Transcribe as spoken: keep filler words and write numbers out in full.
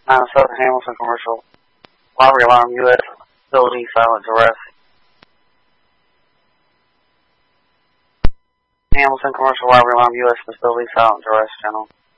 nine oh seven Hamilton Commercial. Robbery alarm, U S facility, silent arrest. Hamilton Commercial robbery alarm, U S facility, silent arrest, channel.